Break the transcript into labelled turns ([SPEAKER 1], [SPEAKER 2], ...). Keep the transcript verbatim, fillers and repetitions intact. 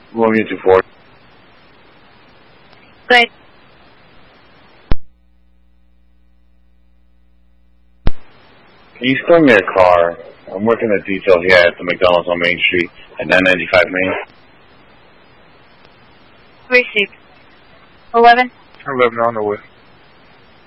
[SPEAKER 1] William two four.
[SPEAKER 2] Good.
[SPEAKER 1] Can you start me a car? I'm working a detail here at the McDonald's on Main Street at nine ninety-five Main.
[SPEAKER 2] Receipt. Eleven.
[SPEAKER 3] Eleven on the way.